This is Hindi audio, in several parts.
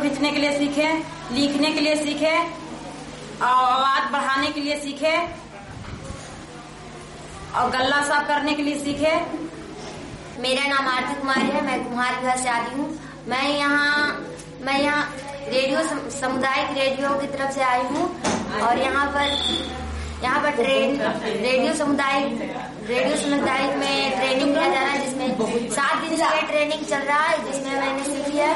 खींचने के लिए सीखे, लिखने के लिए सीखे, आवाज बढ़ाने के लिए सीखे और गला साफ करने के लिए सीखे। मेरा नाम आरती कुमारी है, मैं कुम्हार घर से आती हूँ। मैं यहाँ रेडियो सामुदायिक रेडियो की तरफ से आई हूँ और यहाँ पर रेडियो सामुदायिक में ट्रेनिंग किया जा रहा है, जिसमें 7 दिन से ट्रेनिंग चल रहा है, जिसमें मैंने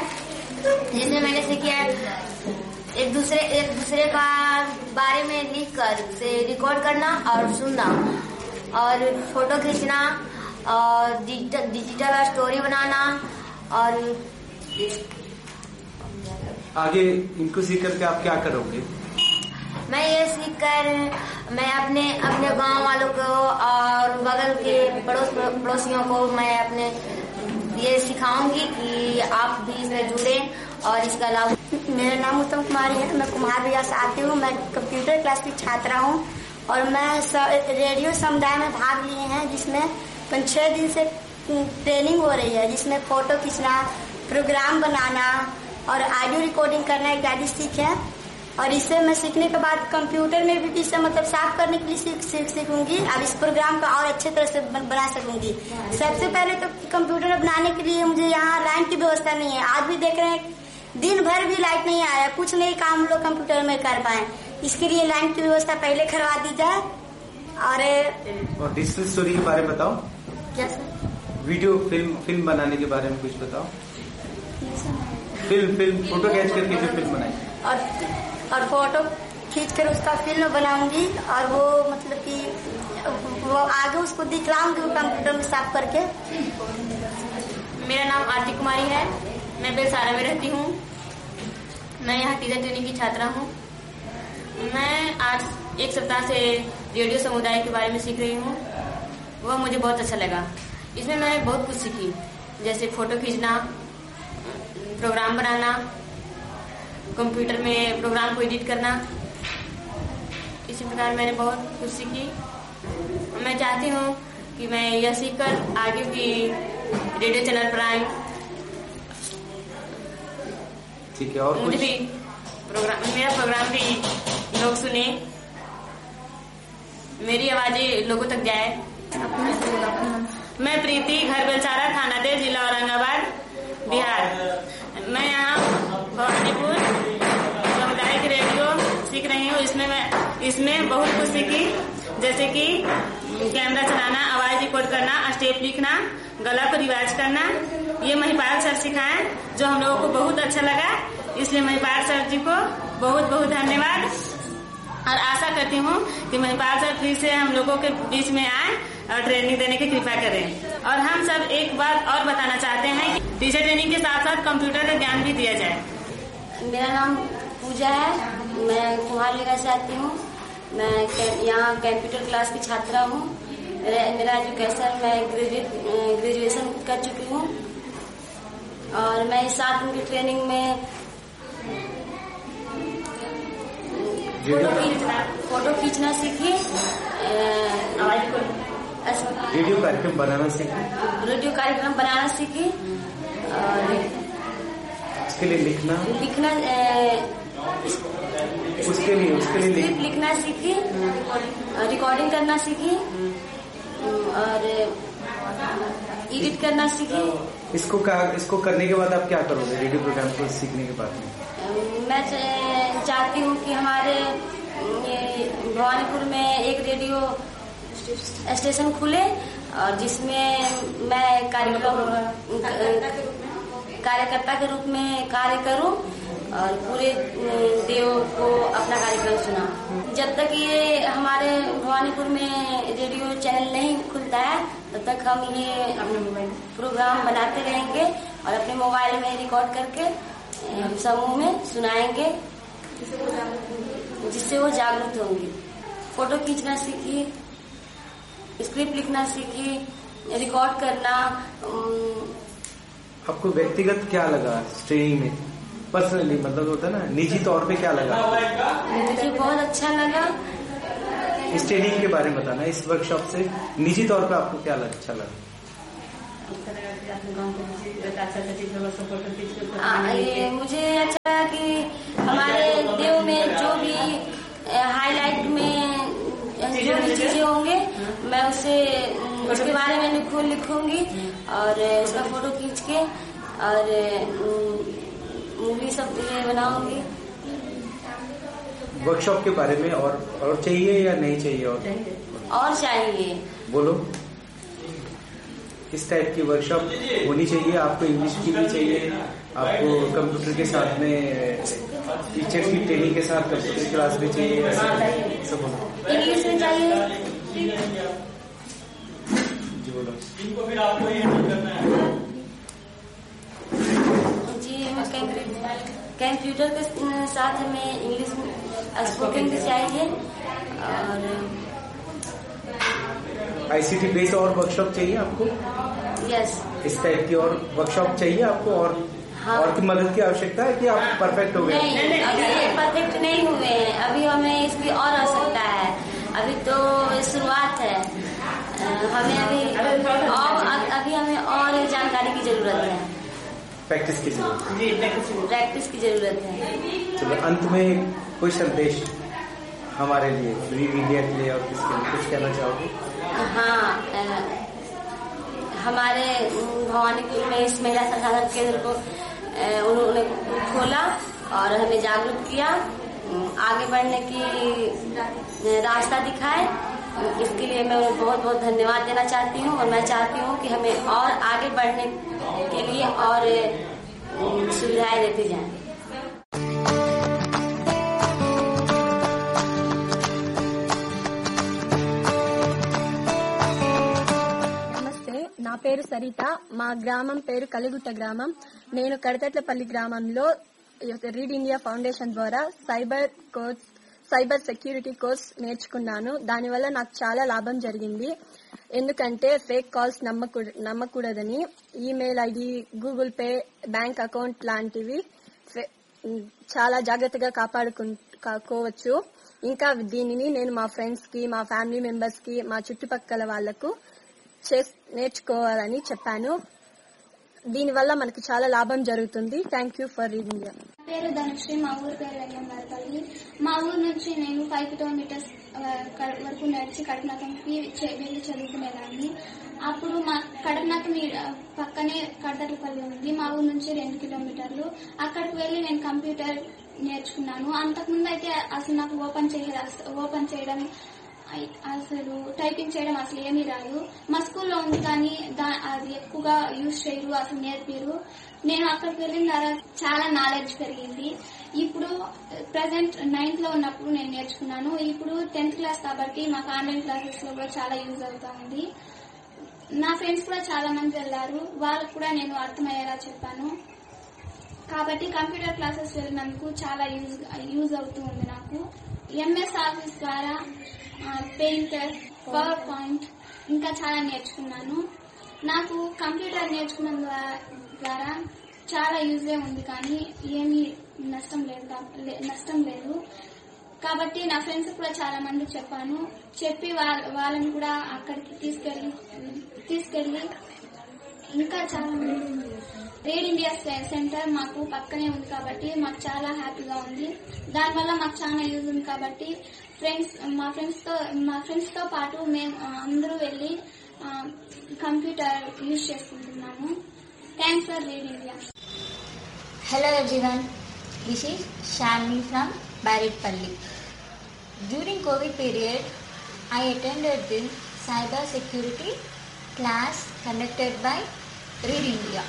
सीखी है एक दूसरे का बारे में लिख कर उसे रिकॉर्ड करना और सुनना और फोटो खींचना और डिजिटल स्टोरी बनाना। और आगे इनको सीख करके आप क्या करोगे? मैं ये सीखकर मैं अपने गांव वालों को और बगल के पड़ोसियों को मैं अपने ये सिखाऊंगी कि आप भी इसमें जुड़े और इसका लाभ। मेरा नाम उत्तम कुमारी है, मैं कुम्हार भैया से आती हूँ। मैं कंप्यूटर क्लास की छात्रा हूँ और मैं रेडियो समुदाय में भाग लिए हैं, जिसमें 5-6 दिन से ट्रेनिंग हो रही है, जिसमें फोटो खींचना, प्रोग्राम बनाना और ऑडियो रिकॉर्डिंग करना इत्यादि सीखे। और इसे मैं सीखने के बाद कंप्यूटर में भी इसे मतलब साफ करने के लिए सीखूंगी और इस प्रोग्राम का और अच्छे तरह से बना सकूंगी। सबसे पहले तो कंप्यूटर बनाने के लिए मुझे यहाँ लाइन की व्यवस्था नहीं है। आज भी देख रहे हैं दिन भर भी लाइट नहीं आया, कुछ नहीं काम लोग कंप्यूटर में कर पाए। इसके लिए लाइन की व्यवस्था पहले करवा दी जाए। और डिजिटल स्टोरी के बारे में बताओ। क्या सर? वीडियो फिल्म बनाने के बारे में कुछ बताओ। फिल्म फोटो खींच करके जो फिल्म बनाई और फोटो खींच कर उसका फिल्म बनाऊंगी और वो मतलब कि वो आगे उसको दिखलाऊंगी वो कंप्यूटर में साफ करके। मेरा नाम आरती कुमारी है, मैं बेलसारा में रहती हूँ। मैं यहाँ टीचर ट्रेनिंग की छात्रा हूँ। मैं आज 1 सप्ताह से रेडियो समुदाय के बारे में सीख रही हूँ। वह मुझे बहुत अच्छा लगा। इसमें मैंने बहुत कुछ सीखी, जैसे फोटो खींचना, प्रोग्राम बनाना, कंप्यूटर में प्रोग्राम को एडिट करना। इसी प्रकार मैंने बहुत कुछ सीखी। मैं चाहती हूँ कि मैं यह सीखकर आगे भी रेडियो चैनल पर आए। ठीक है। और मुझे भी मेरा प्रोग्राम भी लोग सुने, मेरी आवाजें लोगों तक जाए। मैं प्रीति, घर बेलसारा, थाना देव, जिला औरंगाबाद, बिहार। मैं यहाँ भवानीपुर सामुदायिक रेडियो सीख रही हूँ। इसमें बहुत कुछ सीखी, जैसे कि कैमरा चलाना, आवाज रिकॉर्ड करना, स्टेप लिखना, गला को रिवाज करना। ये महिपाल सर सिखाए, जो हम लोगों को बहुत अच्छा लगा। इसलिए महिपाल सर जी को बहुत बहुत धन्यवाद और आशा करती हूँ कि महिपाल सर फिर से हम लोगों के बीच में आए और ट्रेनिंग देने की कृपा करें। और हम सब एक बात और बताना चाहते हैं कि टीचर ट्रेनिंग के साथ साथ कंप्यूटर का ज्ञान भी दिया जाए। मेरा नाम पूजा है, मैं कुम्हार लेगा से आती हूँ। मैं यहाँ कंप्यूटर क्लास की छात्रा हूँ। मेरा एजुकेशन मैं ग्रेजुएशन कर चुकी हूँ और मैं इस 7 दिन की ट्रेनिंग में फोटो खींचना सीखी, रेडियो कार्यक्रम बनाना सीखी और उसके लिए लिखना लिखना सीखी, रिकॉर्डिंग करना सीखी और एडिट करना सीखी। इसको करने के बाद आप क्या करोगे? रेडियो प्रोग्राम को सीखने के बाद मैं चाहती हूँ कि हमारे भवानीपुर में एक रेडियो स्टेशन खुले और जिसमें मैं कार्यकर्ता के रूप में कार्य करूं और पूरे देव को अपना कार्यक्रम सुना। जब तक ये हमारे भवानीपुर में रेडियो चैनल नहीं खुलता है तब तक हम ये प्रोग्राम बनाते रहेंगे और अपने मोबाइल में रिकॉर्ड करके समूह में सुनाएंगे, जिससे वो जागरूक होंगे। फोटो खींचना सीखी, स्क्रिप्ट लिखना सीखी, रिकॉर्ड करना। आपको व्यक्तिगत क्या लगा ट्रेनिंग में? पर्सनली मतलब होता है ना, निजी तौर पे क्या लगा? मुझे बहुत अच्छा लगा। इस ट्रेनिंग के बारे में बताना, इस वर्कशॉप से निजी तौर पे आपको क्या अच्छा लगा? मुझे अच्छा फुल लिखूंगी और उसका फोटो खींच के और मूवी सब ये बनाऊंगी। वर्कशॉप के बारे में और चाहिए या नहीं चाहिए? और चाहिए। बोलो, किस टाइप की वर्कशॉप होनी चाहिए? आपको इंग्लिश की भी चाहिए, आपको कंप्यूटर के साथ में टीचर्स की ट्रेनिंग के साथ कंप्यूटर क्लास भी चाहिए, सब बोलो। इंग्लिश में चाहिए जी, बोलो। जी, कंप्यूटर के साथ हमें इंग्लिश स्पोकन भी चाहिए और आईसीटी बेस्ड और वर्कशॉप चाहिए आपको? यस। इस टाइप की और वर्कशॉप चाहिए आपको? और हाँ। और की मदद की आवश्यकता है कि आप परफेक्ट हो गए? नहीं, अभी परफेक्ट नहीं हुए हैं, अभी हमें इसकी और आवश्यकता है। अभी तो शुरुआत है, हमें अभी हमें और जानकारी की जरूरत है, प्रैक्टिस की जरूरत। प्रैक्टिस की जरूरत है। चलो, अंत में कोई संदेश हमारे लिए, रीड इंडिया के लिए और किसके लिए कुछ कहना चाहोगे? हाँ, हमारे भवानीपुर में इस महिला संसाधन केंद्र को उन्होंने खोला और हमें जागरूक किया, आगे बढ़ने की रास्ता दिखाए। इसके लिए मैं उन्हें बहुत बहुत धन्यवाद देना चाहती हूँ और मैं चाहती हूँ कि हमें और आगे बढ़ने के लिए और सुविधाएं देती जाएं। నా పేరు సరిత. మా గ్రామం పేరు కలిగుట్ట గ్రామం. నేను కడతట్లపల్లి గ్రామంలో రీడ్ ఇండియా ఫౌండేషన్ ద్వారా సైబర్ సెక్యూరిటీ కోర్స్ నేర్చుకున్నాను. దానివల్ల నాకు చాలా లాభం జరిగింది. ఎందుకంటే fake calls నమ్మకూడదని, email ID, Google pay, bank account లాంటివి చాలా జాగ్రత్తగా కాపాడుకోవచ్చు. ఇంకా దీనిని నేను మా ఫ్రెండ్స్ కి, మా ఫ్యామిలీ మెంబర్స్ కి, మా చుట్టుపక్కల వాళ్లకు నేర్చుకోవాలని చెప్పాను. దీనివల్ల మనకు చాలా లాభం జరుగుతుంది. Thank you for reading India. పేరు ధనుశ్రీ, మా ఊరు పేరు వెల్లంగారపల్లి. మా ఊరు నుంచి నేను 5 కిలోమీటర్స్ వరకు నడిచి కడపనాథంకి వెళ్లి చదువుకునేదాన్ని. అప్పుడు మా కడపనాథం పక్కనే కడతట్లపల్లి ఉంది. మా ఊరు నుంచి 2 కిలోమీటర్లు. అక్కడికి వెళ్లి నేను కంప్యూటర్ నేర్చుకున్నాను. అంతకుముందు అయితే అసలు నాకు ఓపెన్ చేయడం, అసలు టైపింగ్ చేయడం అసలు ఏమీ రాదు. మా స్కూల్లో ఉంది కానీ అది ఎక్కువగా యూజ్ చేయరు, అసలు నేర్పిరు. నేను అక్కడికి వెళ్ళిన తర్వాత చాలా నాలెడ్జ్ పెరిగింది. ఇప్పుడు ప్రెసెంట్ 9th లో ఉన్నప్పుడు నేను నేర్చుకున్నాను. ఇప్పుడు 10th క్లాస్ కాబట్టి మాకు ఆన్లైన్ క్లాసెస్ లో కూడా చాలా యూజ్ అవుతా ఉంది. నా ఫ్రెండ్స్ కూడా చాలా మంది వెళ్లారు, వాళ్ళకు కూడా నేను అర్థమయ్యేలా చెప్పాను. కాబట్టి కంప్యూటర్ క్లాసెస్ వెళ్ళినందుకు చాలా యూజ్ అవుతూ ఉంది నాకు. ఎంఎస్ ఆఫీస్ ద్వారా పెయింటర్, పవర్ పాయింట్ ఇంకా చాలా నేర్చుకున్నాను. నాకు కంప్యూటర్ నేర్చుకున్న ద్వారా చాలా యూజే ఉంది కానీ ఏమీ నష్టం లేదు. కాబట్టి నా ఫ్రెండ్స్ కూడా చాలా మంది చెప్పి వాళ్ళని కూడా అక్కడికి తీసుకెళ్లి ఇంకా చాలా రీడ్ ఇండియా సెంటర్ మాకు పక్కనే ఉంది కాబట్టి మాకు చాలా హ్యాపీగా ఉంది. దానివల్ల మాకు చాలా యూజ్ ఉంది కాబట్టి మా ఫ్రెండ్స్ తో పాటు మేము అందరూ వెళ్లి కంప్యూటర్ యూజ్ చేసుకుంటున్నాము. Thanks for read India. Hello everyone, this is Shalini from Baritpalli. During COVID period, I attended the cyber security class conducted by Read India.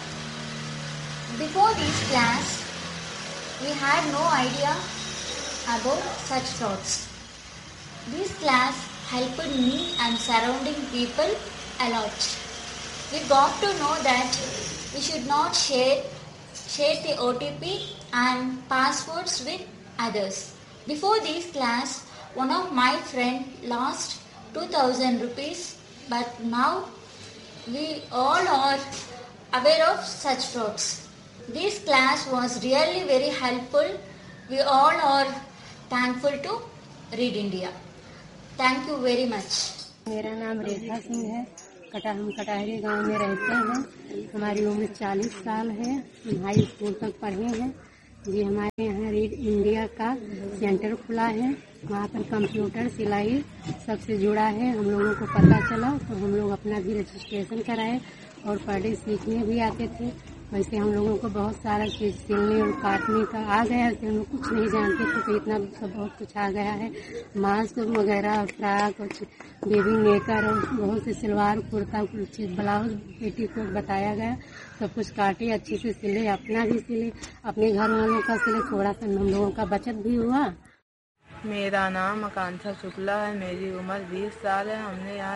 Before this class, we had no idea about such frauds. This class helped me and surrounding people a lot. We got to know that we should not share the OTP and passwords with others. Before this class, one of my friend lost 2,000 rupees, but now we all are aware of such frauds. This class was really very helpful. We all are thankful to Read India. Thank you very much. मेरा नाम रेखा सिंह है. हम कटाहरी गांव में रहते हैं. हमारी उम्र 40 साल है. हम हाई स्कूल तक पढ़े हैं. जी हमारे यहाँ रीड इंडिया का सेंटर खुला है। वहाँ पर कंप्यूटर सिलाई सबसे जुड़ा है। हम लोगों को पता चला तो हम लोग अपना भी रजिस्ट्रेशन कराए और पढ़े सीखने भी आते थे। वैसे हम लोगों को बहुत सारा चीज सिलने और काटने का आ गया है। हम लोग कुछ नहीं जानते थे तो इतना सब बहुत कुछ आ गया है। मास्क वगैरह और फ्रॉक और बेबी मेकर और बहुत से सलवार कुर्ता कुछ ब्लाउज पेटीकोट बताया गया। सब कुछ काटे अच्छे से सिले, अपना भी सिले, अपने घर वालों का सिले, थोड़ा सा हम लोगों का बचत भी हुआ। मेरा नाम आकांक्षा शुक्ला है। मेरी उम्र 20 साल है। हमने यहाँ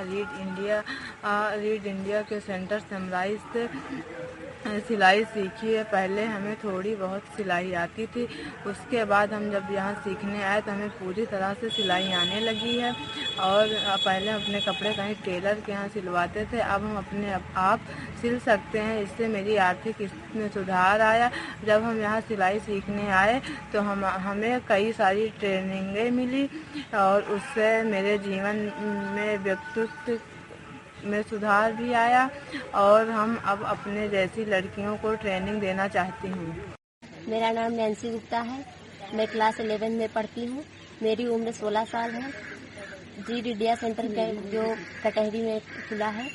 रीड इंडिया के सेंटर समराइज से सिलाई सीखी है। पहले हमें थोड़ी बहुत सिलाई आती थी। उसके बाद हम जब यहाँ सीखने आए तो हमें पूरी तरह से सिलाई आने लगी है। और पहले अपने कपड़े कहीं टेलर के यहाँ सिलवाते थे, अब हम अपने आप सिल सकते हैं। इससे मेरी आर्थिक स्थिति में सुधार आया। जब हम यहाँ सिलाई सीखने आए तो हमें कई सारी ट्रेनिंगें मिली और उससे मेरे जीवन में व्यक्तित्व में सुधार भी आया और हम अब अपने जैसी लड़कियों को ट्रेनिंग देना चाहती हूँ। मेरा नाम नैन्सी गुप्ता है। मैं क्लास 11 में पढ़ती हूँ। मेरी उम्र 16 साल है। रीड इंडिया सेंटर जो कटहरी में खुला है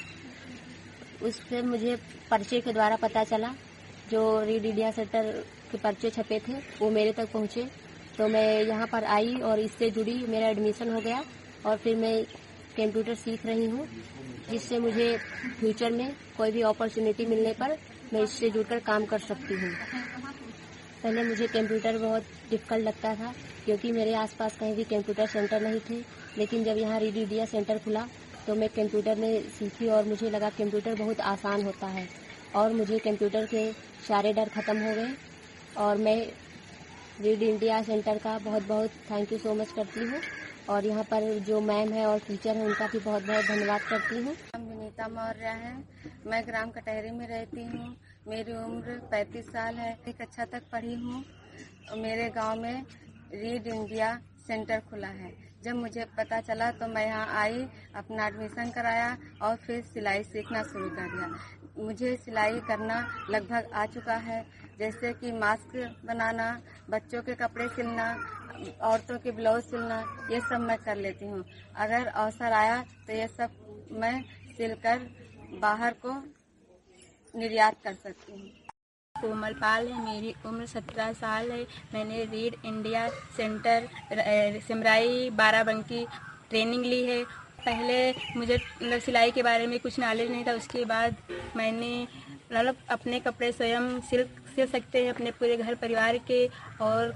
उससे मुझे परिचय के द्वारा पता चला। जो रीड इंडिया सेंटर के पर्चे छपे थे वो मेरे तक पहुँचे तो मैं यहाँ पर आई और इससे जुड़ी, मेरा एडमिशन हो गया और फिर मैं कंप्यूटर सीख रही हूँ, जिससे मुझे फ्यूचर में कोई भी अपॉर्चुनिटी मिलने पर मैं इससे जुड़कर काम कर सकती हूँ। पहले मुझे कंप्यूटर बहुत डिफिकल्ट लगता था क्योंकि मेरे आसपास कहीं भी कंप्यूटर सेंटर नहीं थे, लेकिन जब यहाँ रीड इंडिया सेंटर खुला तो मैं कंप्यूटर में सीखी और मुझे लगा कंप्यूटर बहुत आसान होता है और मुझे कंप्यूटर के सारे डर खत्म हो गए। और मैं रीड इंडिया सेंटर का बहुत बहुत थैंक यू सो मच करती हूँ और यहाँ पर जो मैम है और टीचर है उनका भी बहुत बहुत धन्यवाद करती हूँ। विनीता मौर्य है। मैं ग्राम कटहरी में रहती हूँ। मेरी उम्र 35 साल है। एक कक्षा तक पढ़ी हूँ। मेरे गांव में रीड इंडिया सेंटर खुला है। जब मुझे पता चला तो मैं यहाँ आई, अपना एडमिशन कराया और फिर सिलाई सीखना शुरू कर दिया। मुझे सिलाई करना लगभग आ चुका है, जैसे कि मास्क बनाना, बच्चों के कपड़े सिलना, औरतों के ब्लाउज सिलना, ये सब मैं कर लेती हूँ। अगर अवसर आया तो ये सब मैं सिलकर बाहर को निर्यात कर सकती हूँ। कोमल पाल है। मेरी उम्र 17 साल है। मैंने read India centre सिमराई Barabanki training ली है। पहले मुझे सिलाई के बारे में कुछ नॉलेज नहीं था। उसके बाद मैंने अपने कपड़े स्वयं सिल सकते हैं, अपने पूरे घर परिवार के। और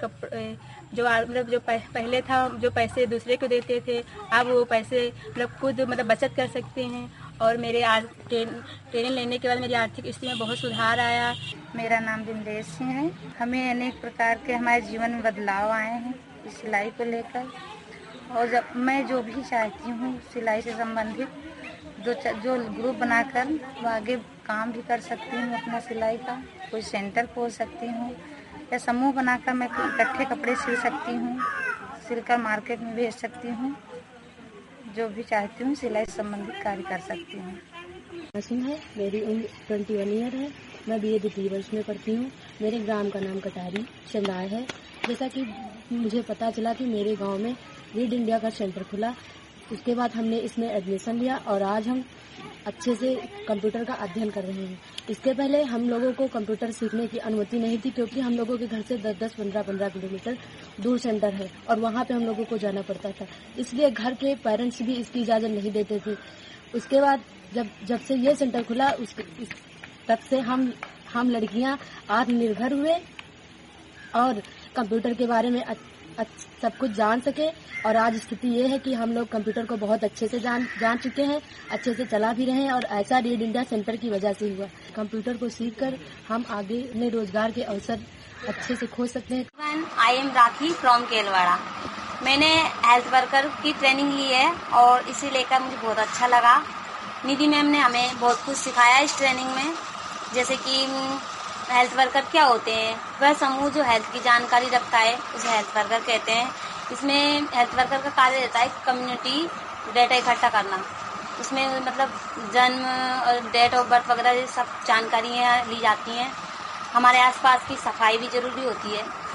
जो पहले था जो पैसे दूसरे को देते थे, अब वो पैसे खुद बचत कर सकते हैं। और मेरे ट्रेनिंग लेने के बाद मेरी आर्थिक स्थिति में बहुत सुधार आया। मेरा नाम बिंदेश सिंह है। हमें अनेक प्रकार के हमारे जीवन में बदलाव आए हैं इस सिलाई को लेकर। और जब मैं जो भी चाहती हूँ सिलाई से संबंधित जो ग्रुप बनाकर वो आगे काम भी कर सकती हूँ अपना सिलाई का। कोई सेंटर खोल सकती हूँ या समूह बनाकर मैं इकट्ठे कपड़े सिल सकती हूँ, सिलकर मार्केट में भेज सकती हूँ। जो भी चाहती हूँ सिलाई से संबंधित कार्य कर सकती हूँ। है। मेरी उम्र 21 ईयर है। मैं BA द्वितीय वर्ष में पढ़ती हूँ। मेरे ग्राम का नाम कटारी चंदाय है। जैसा कि मुझे पता चला कि मेरे गांव में रीड इंडिया का सेंटर खुला, उसके बाद हमने इसमें एडमिशन लिया और आज हम अच्छे से कंप्यूटर का अध्ययन कर रहे हैं। इसके पहले हम लोगों को कंप्यूटर सीखने की अनुमति नहीं थी क्योंकि हम लोगों के घर से 10-10, 15-15 किलोमीटर दूर सेंटर है और वहाँ पे हम लोगों को जाना पड़ता था, इसलिए घर के पेरेंट्स भी इसकी इजाज़त नहीं देते थे। उसके बाद जब से ये सेंटर खुला तब से हम लड़कियाँ आत्मनिर्भर हुए और कंप्यूटर के बारे में सब कुछ जान सके। और आज स्थिति ये है कि हम लोग कंप्यूटर को बहुत अच्छे से जान चुके हैं, अच्छे से चला भी रहे हैं और ऐसा रीड इंडिया सेंटर की वजह से हुआ। कंप्यूटर को सीखकर हम आगे अपने रोजगार के अवसर अच्छे से खोज सकते हैं। I am rakhi from Kelwara. मैंने हेल्थ वर्कर की ट्रेनिंग ली है और इसे लेकर मुझे बहुत अच्छा लगा। निधि मैम ने हमें बहुत कुछ सिखाया इस ट्रेनिंग में, जैसे कि हेल्थ वर्कर क्या होते हैं। वह समूह जो हेल्थ की जानकारी रखता है उसे हेल्थ वर्कर कहते हैं। इसमें हेल्थ वर्कर का कार्य रहता है कम्युनिटी डेटा इकट्ठा करना। उसमें जन्म और डेट ऑफ बर्थ वगैरह सब जानकारियाँ ली जाती हैं। हमारे आसपास की सफाई भी जरूरी होती है।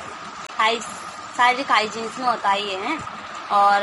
शारीरिक हाइजीन में होता ही है। और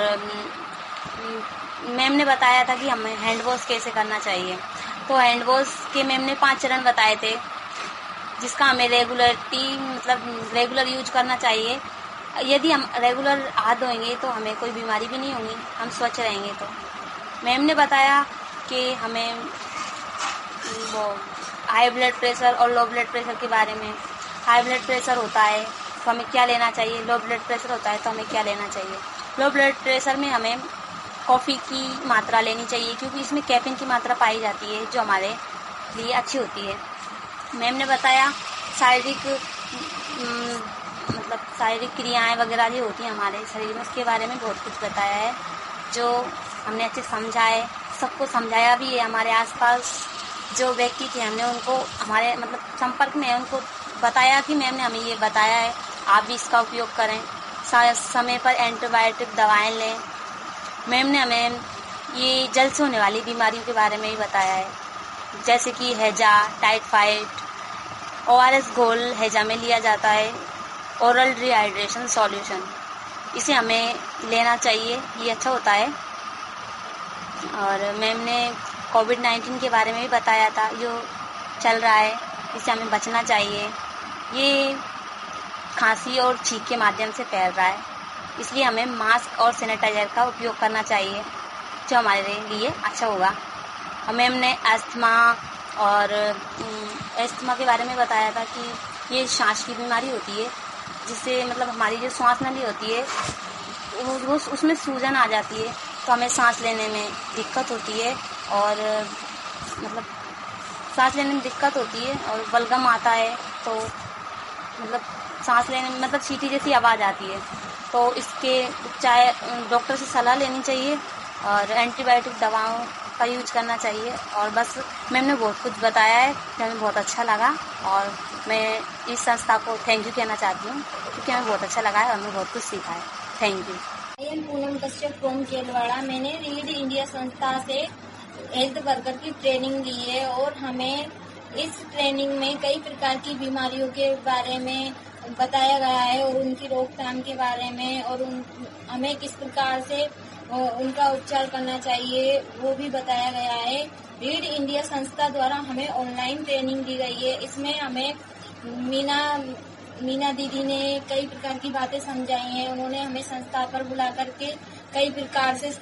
मैम ने बताया था कि हमें हैंड वॉश कैसे करना चाहिए। तो हैंड वॉश के मैम ने 5 चरण बताए थे, जिसका हमें रेगुलर यूज करना चाहिए। यदि हम रेगुलर हाथ धोएंगे तो हमें कोई बीमारी भी नहीं होगी, हम स्वच्छ रहेंगे। तो मैम ने बताया कि हमें वो हाई ब्लड प्रेशर और लो ब्लड प्रेशर के बारे में, हाई ब्लड प्रेशर होता है तो हमें क्या लेना चाहिए, लो ब्लड प्रेशर होता है तो हमें क्या लेना चाहिए। लो ब्लड प्रेशर में हमें कॉफ़ी की मात्रा लेनी चाहिए, क्योंकि इसमें कैफीन की मात्रा पाई जाती है जो हमारे लिए अच्छी होती है। मैम ने बताया शारीरिक क्रियाएं वगैरह जो होती हैं हमारे शरीर में, उसके बारे में बहुत कुछ बताया है, जो हमने अच्छे समझाए, सबको समझाया भी है। हमारे आसपास जो व्यक्ति थे हमने उनको हमारे संपर्क में उनको बताया कि मैम ने हमें ये बताया है, आप भी इसका उपयोग करें, समय पर एंटीबायोटिक दवाएं लें। मैम ने हमें ये जल से होने वाली बीमारियों के बारे में भी बताया है, जैसे कि हैजा, टाइफाइड, ORS घोल हैजा में लिया जाता है, ओरल डिहाइड्रेशन सॉल्यूशन, इसे हमें लेना चाहिए, ये अच्छा होता है। और मैम ने कोविड-19 के बारे में भी बताया था, जो चल रहा है, इससे हमें बचना चाहिए। ये खांसी और छींक के माध्यम से फैल रहा है, इसलिए हमें मास्क और सैनिटाइजर का उपयोग करना चाहिए, जो हमारे लिए अच्छा होगा। और मैम ने अस्थमा के बारे में बताया था कि ये सांस की बीमारी होती है, जिससे हमारी जो श्वास नली होती है वो उसमें सूजन आ जाती है, तो हमें सांस लेने में दिक्कत होती है और सांस लेने में दिक्कत होती है और बलगम आता है, तो सांस लेने में सीटी जैसी आवाज़ आती है। तो इसके उपचार डॉक्टर से सलाह लेनी चाहिए और एंटीबायोटिक दवाओं का यूज करना चाहिए। और बस मैम ने बहुत कुछ बताया है, हमें बहुत अच्छा लगा और मैं इस संस्था को थैंक यू कहना चाहती हूँ, क्योंकि हमें बहुत अच्छा लगा है और हमें बहुत कुछ सीखा है। Thank you. I am Poonam Kashyap from Kelwara. मैंने रीड इंडिया संस्था से हेल्थ वर्कर की ट्रेनिंग ली है और हमें इस ट्रेनिंग में कई प्रकार की बीमारियों के बारे में बताया गया है और उनकी रोकथाम के बारे में और हमें किस प्रकार से उनका उपचार करना चाहिए वो भी बताया गया है। रीड इंडिया संस्था द्वारा हमें ऑनलाइन ट्रेनिंग दी गई है। इसमें हमें मीना दीदी ने कई प्रकार की बातें समझाई हैं। उन्होंने हमें संस्था पर बुला करके कई प्रकार से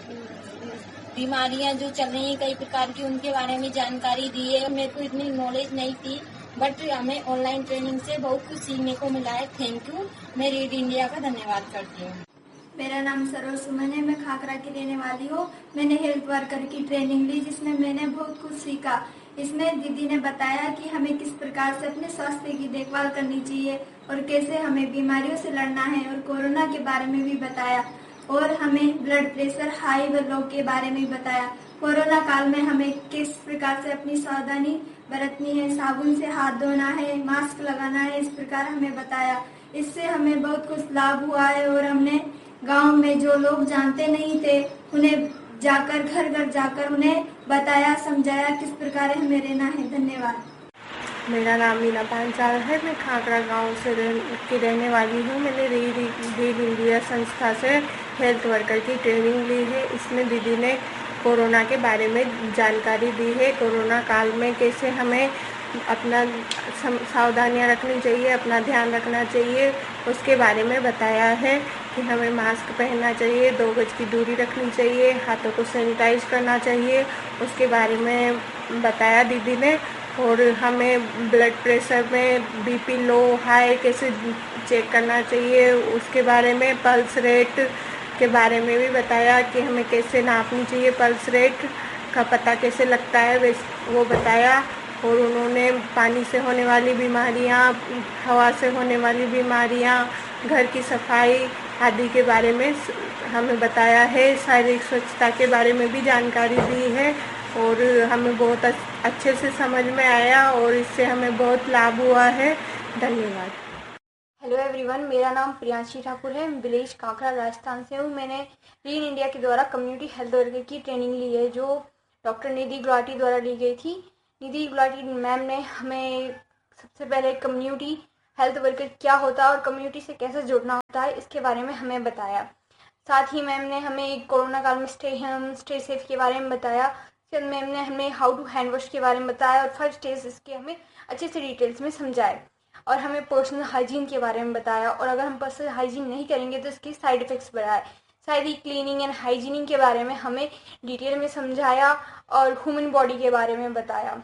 बीमारियां जो चल रही हैं कई प्रकार की उनके बारे में जानकारी दी है। मेरे को इतनी नॉलेज नहीं थी, बट हमें ऑनलाइन ट्रेनिंग से बहुत कुछ सीखने को मिला है। Thank you. मैं रीड इंडिया का धन्यवाद करती हूँ। मेरा नाम सरोज सुमन है, मैं खाकरा की रहने वाली हूँ। मैंने हेल्थ वर्कर की ट्रेनिंग ली, जिसमें मैंने बहुत कुछ सीखा। इसमें दीदी ने बताया कि हमें किस प्रकार से अपने स्वास्थ्य की देखभाल करनी चाहिए और कैसे हमें बीमारियों से लड़ना है, और कोरोना के बारे में भी बताया और हमें ब्लड प्रेशर हाई व लो के बारे में बताया। कोरोना काल में हमें किस प्रकार से अपनी सावधानी बरतनी है, साबुन से हाथ धोना है, मास्क लगाना है, इस प्रकार हमें बताया। इससे हमें बहुत कुछ लाभ हुआ है और हमने गांव में जो लोग जानते नहीं थे उन्हें जाकर घर घर जाकर उन्हें बताया, समझाया किस प्रकार हमें रहना है। धन्यवाद। मेरा नाम मीना पांचाल है, मैं खाकरा गांव से की रहने वाली हूँ। मैंने रीड इंडिया संस्था से हेल्थ वर्कर की ट्रेनिंग ली है। इसमें दीदी ने कोरोना के बारे में जानकारी दी है। कोरोना काल में कैसे हमें अपना सावधानियां रखनी चाहिए, अपना ध्यान रखना चाहिए, उसके बारे में बताया है कि हमें मास्क पहनना चाहिए, 2 गज की दूरी रखनी चाहिए, हाथों को सैनिटाइज करना चाहिए, उसके बारे में बताया दीदी ने। और हमें ब्लड प्रेशर में बीपी लो हाई कैसे चेक करना चाहिए, उसके बारे में पल्स रेट के बारे में भी बताया कि हमें कैसे नापनी चाहिए, पल्स रेट का पता कैसे लगता है वो बताया। और उन्होंने पानी से होने वाली बीमारियां, हवा से होने वाली बीमारियां, घर की सफाई आदि के बारे में हमें बताया है। शारीरिक स्वच्छता के बारे में भी जानकारी दी है और हमें बहुत अच्छे से समझ में आया और इससे हमें बहुत लाभ हुआ है। धन्यवाद। हेलो एवरीवन, मेरा नाम प्रियांशी ठाकुर है, विलेज काकरा राजस्थान से हूँ। मैंने रीड इंडिया के द्वारा कम्युनिटी हेल्थ वर्कर की ट्रेनिंग ली है, जो डॉक्टर निधि गुलाटी द्वारा ली गई थी। निधि गुलाटी मैम ने हमें सबसे पहले कम्युनिटी हेल्थ वर्कर क्या होता है और कम्युनिटी से कैसे जुड़ना होता है, इसके बारे में हमें बताया। साथ ही मैम ने हमें कोरोना काल में स्टे सेफ के बारे में बताया। फिर मैम ने हमें हाउ टू हैंड वॉश के बारे में बताया और फर्स्ट स्टेज इसके हमें अच्छे से डिटेल्स में समझाए और हमें पर्सनल हाइजीन के बारे में बताया। और अगर हम पर्सनल हाइजीन नहीं करेंगे तो इसके साइड इफ़ेक्ट्स बढ़ाए। साथ ही क्लीनिंग एंड हाइजीनिंग के बारे में हमें डिटेल में समझाया और ह्यूमन बॉडी के बारे में बताया।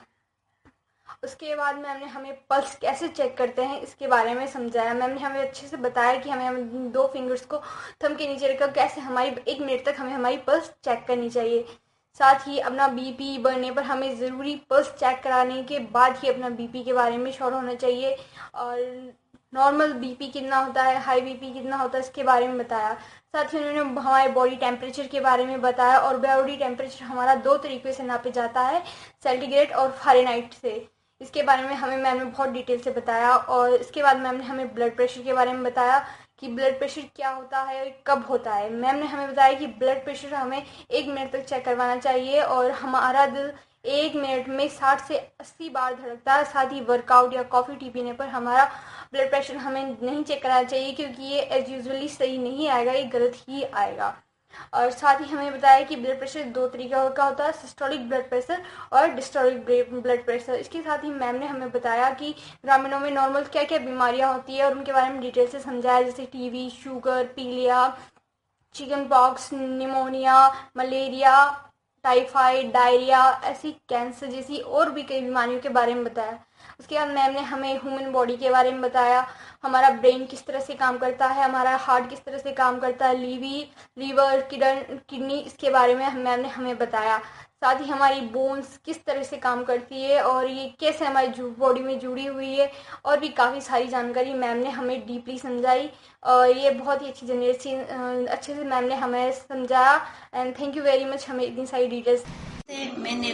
उसके बाद मैम ने हमें पल्स कैसे चेक करते हैं इसके बारे में समझाया। मैम ने हमें अच्छे से बताया कि हमें 2 फिंगर्स को थंब के नीचे रखकर कैसे हमारी 1 मिनट तक हमें हमारी पल्स चेक करनी चाहिए। साथ ही अपना बीपी बढ़ने पर हमें ज़रूरी पल्स चेक कराने के बाद ही अपना बीपी के बारे में श्योर होना चाहिए और नॉर्मल बीपी कितना होता है, हाई बीपी कितना होता है, इसके बारे में बताया। साथ ही उन्होंने हमारे बॉडी टेम्परेचर के बारे में बताया और बॉडी टेम्परेचर हमारा 2 तरीके से नापे जाता है, सेंटीग्रेड और फ़ारेनहाइट से। इसके बारे में हमें मैम ने बहुत डिटेल से बताया। और इसके बाद मैम ने हमें ब्लड प्रेशर के बारे में बताया कि ब्लड प्रेशर क्या होता है और कब होता है। मैम ने हमें बताया कि ब्लड प्रेशर हमें 1 मिनट तक चेक करवाना चाहिए और हमारा दिल 1 मिनट में 60 से 80 बार धड़कता है। साथ ही वर्कआउट या कॉफ़ी टी पीने पर हमारा ब्लड प्रेशर हमें नहीं चेक कराना चाहिए क्योंकि ये एज यूजुअली सही नहीं आएगा, ये गलत ही आएगा। और साथ ही हमें बताया कि ब्लड प्रेशर 2 तरीके का होता है, सिस्टोलिक ब्लड प्रेशर और डिस्टोलिक ब्लड प्रेशर। इसके साथ ही मैम ने हमें बताया कि ग्रामीणों में नॉर्मल क्या क्या बीमारियां होती है और उनके बारे में डिटेल से समझाया, जैसे टीबी, शुगर, पीलिया, chicken pox, pneumonia, malaria, typhoid, diarrhoea, ऐसी कैंसर जैसी और भी कई बीमारियों के बारे में बताया। उसके बाद मैम ने हमें ह्यूमन बॉडी के बारे में बताया, हमारा ब्रेन किस तरह से काम करता है, हमारा हार्ट किस तरह से काम करता है, लीवर, किडनी, इसके बारे में मैम ने हमें बताया। साथ ही हमारी बोन्स किस तरह से काम करती है और ये कैसे हमारी बॉडी में जुड़ी हुई है और भी काफ़ी सारी जानकारी मैम ने हमें डीपली समझाई। और ये बहुत ही अच्छे से मैम ने हमें समझाया। And thank you very much हमें इतनी सारी डिटेल्स। मैंने